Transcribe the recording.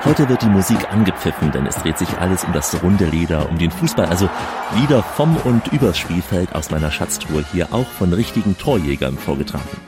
Heute wird die Musik angepfiffen, denn es dreht sich alles um das runde Leder, um den Fußball, also Lieder vom und übers Spielfeld aus meiner Schatztruhe, hier auch von richtigen Torjägern vorgetragen.